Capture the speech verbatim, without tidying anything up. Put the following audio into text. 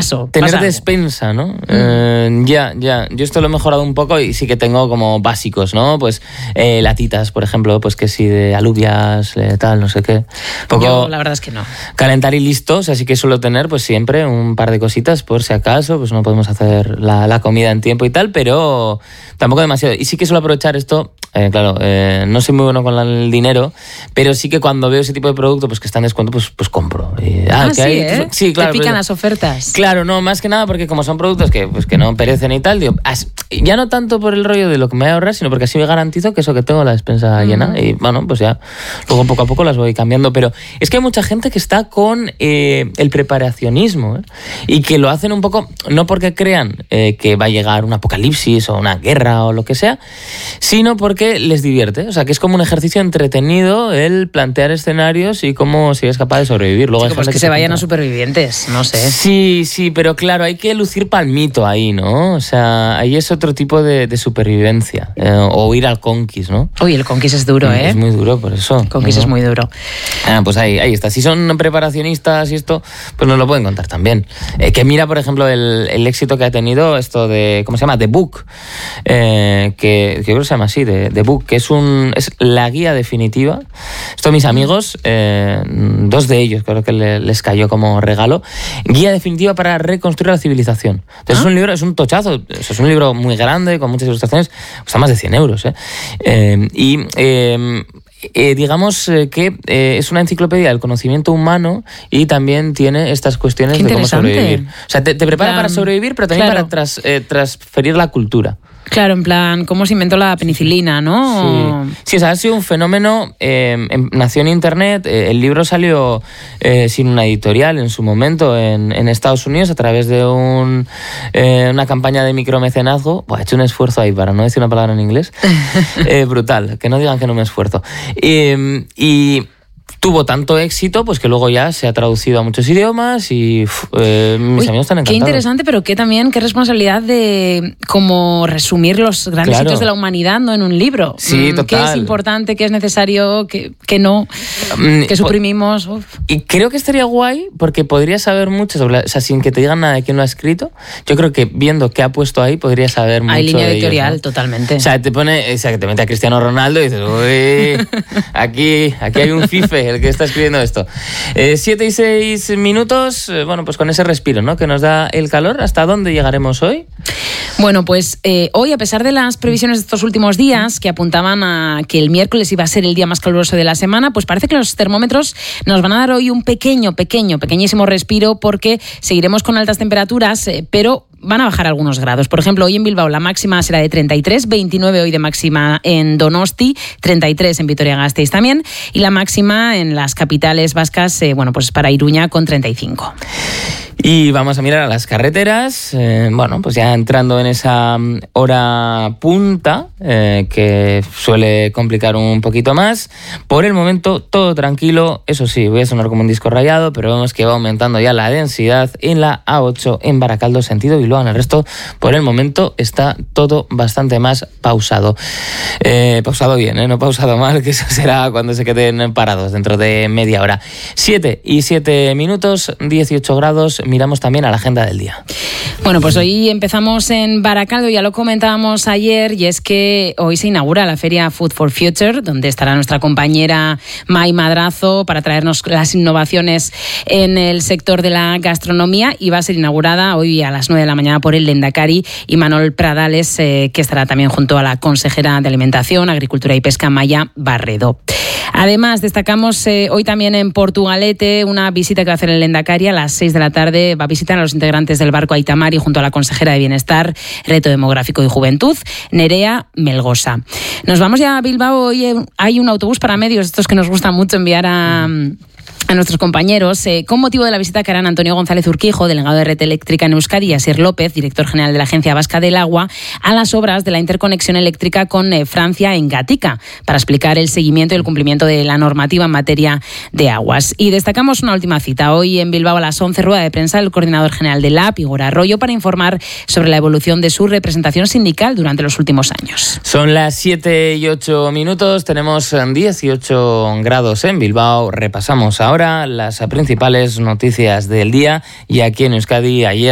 acaso. Tener pasa despensa, ¿no? Mm. Eh, ya, ya. Yo esto lo he mejorado un poco y sí que tengo como básicos, ¿no? Pues eh, latitas, por ejemplo, pues que sí, de alubias, eh, tal, no sé qué. Poco Yo la verdad es que no. Calentar y listo, o sea, sí que suelo tener pues siempre un par de cositas por si acaso, pues no podemos hacer la, la comida en tiempo y tal, pero tampoco demasiado. Y sí que suelo aprovechar esto, eh, claro, eh, no soy muy bueno con la, el dinero, pero sí que cuando veo ese tipo de producto pues que está en descuento, pues, pues compro. Y, Ah, ah, que sí, hay, ¿eh? Sí, claro. Te pican pues, las ofertas. Claro, no, más que nada porque como son productos que, pues, que no perecen y tal, digo, as, ya no tanto por el rollo de lo que me voy a ahorrar, sino porque así me garantizo que eso, que tengo la despensa Mm. llena. Y bueno, pues ya, luego poco a poco las voy cambiando. Pero es que hay mucha gente que está con eh, el preparacionismo, ¿eh? Y que lo hacen un poco, no porque crean eh, que va a llegar un apocalipsis o una guerra o lo que sea, sino porque les divierte. O sea, que es como un ejercicio entretenido el plantear escenarios y cómo si es capaz de sobrevivir. Luego Chico, hay pues gente que se vayan compra. a supervivientes, no sé. Sí, sí, pero claro, hay que lucir palmito ahí, ¿no? O sea, ahí es otro tipo de, de supervivencia. Eh, o ir al Conquist, ¿no? Uy, el Conquist es duro, ¿eh? Es muy duro, por eso. Conquist ¿no? es muy duro. Ah, pues ahí, ahí está. Si son preparacionistas y esto, pues nos lo pueden contar también. Eh, que mira, por ejemplo, el, el éxito que ha tenido esto de, ¿cómo se llama? The Book, eh, que, que creo que se llama así, de, The Book, que es, un, es la guía definitiva. Esto mis amigos, eh, dos de ellos creo que le, les cayó como regalo. Guía definitiva para reconstruir la civilización. Entonces ¿Ah? es un libro, es un tochazo, es un libro muy grande, con muchas ilustraciones, cuesta más de cien euros, ¿eh? eh y... Eh, Eh, digamos eh, que eh, es una enciclopedia del conocimiento humano y también tiene estas cuestiones Qué de cómo interesante. sobrevivir. O sea, te, te prepara Plan, para sobrevivir, pero también claro. para tras, eh, transferir la cultura. Claro, en plan, cómo se inventó la penicilina, ¿no? Sí, sí, o sea, ha sido un fenómeno, eh, en, nació en internet, eh, el libro salió eh, sin una editorial en su momento en, en Estados Unidos a través de un, eh, una campaña de micromecenazgo. Buah, he hecho un esfuerzo ahí para no decir una palabra en inglés. eh, brutal, que no digan que no me esfuerzo. Y... y tuvo tanto éxito pues que luego ya se ha traducido a muchos idiomas y uf, eh, mis Uy, amigos están encantados. Qué interesante, pero qué también, qué responsabilidad de como resumir los grandes Claro. hitos de la humanidad, ¿no? En un libro. Sí, Mm, total. Qué es importante, qué es necesario, qué, qué no, Mm, qué suprimimos. Uf. Y creo que estaría guay porque podrías saber mucho sobre, la- o sea, sin que te digan nada de quién lo ha escrito. Yo creo que viendo qué ha puesto ahí podrías saber mucho. Hay línea de editorial, ellos, ¿no? totalmente. O sea, te pone, o sea, que te mete a Cristiano Ronaldo y dices, uy, aquí, aquí hay un fife el que está escribiendo esto. Eh, siete y seis minutos, eh, bueno, pues con ese respiro, ¿no? Que nos da el calor. ¿Hasta dónde llegaremos hoy? Bueno, pues eh, hoy, a pesar de las previsiones de estos últimos días que apuntaban a que el miércoles iba a ser el día más caluroso de la semana, pues parece que los termómetros nos van a dar hoy un pequeño, pequeño, pequeñísimo respiro porque seguiremos con altas temperaturas, eh, pero van a bajar algunos grados. Por ejemplo, hoy en Bilbao la máxima será de treinta y tres, veintinueve hoy de máxima en Donosti, treinta y tres en Vitoria-Gasteiz también, y la máxima en las capitales vascas, eh, bueno, pues para Iruña con treinta y cinco. Y vamos a mirar a las carreteras, eh, bueno, pues ya entrando en esa hora punta, eh, que suele complicar un poquito más. Por el momento, todo tranquilo, eso sí, voy a sonar como un disco rayado, pero vemos que va aumentando ya la densidad en la A ocho en Baracaldo, sentido Bilbao. En el resto, por el momento, está todo bastante más pausado. Eh, pausado bien, ¿eh? No pausado mal, que eso será cuando se queden parados dentro de media hora. siete y siete minutos, dieciocho grados. Miramos también a la agenda del día. Bueno, pues hoy empezamos en Baracaldo, ya lo comentábamos ayer, y es que hoy se inaugura la feria Food for Future, donde estará nuestra compañera Mai Madrazo para traernos las innovaciones en el sector de la gastronomía, y va a ser inaugurada hoy a las nueve de la mañana por el Lehendakari Imanol Pradales, eh, que estará también junto a la consejera de Alimentación, Agricultura y Pesca, Maya Barredo. Además, destacamos eh, hoy también en Portugalete una visita que va a hacer el Lehendakari a las seis de la tarde. Va a visitar a los integrantes del barco Aitamari junto a la consejera de Bienestar, Reto Demográfico y Juventud, Nerea Melgosa. Nos vamos ya a Bilbao. Hoy hay un autobús para medios, estos que nos gusta mucho enviar a... a nuestros compañeros, eh, con motivo de la visita que harán Antonio González Urquijo, delegado de Red Eléctrica en Euskadi, y Asier López, director general de la Agencia Vasca del Agua, a las obras de la interconexión eléctrica con eh, Francia en Gatica, para explicar el seguimiento y el cumplimiento de la normativa en materia de aguas. Y destacamos una última cita. Hoy en Bilbao a las once, rueda de prensa del coordinador general del A P, Igor Arroyo, para informar sobre la evolución de su representación sindical durante los últimos años. Son las siete y ocho minutos, tenemos dieciocho grados en Bilbao. Repasamos ahora las principales noticias del día, y aquí en Euskadi ayer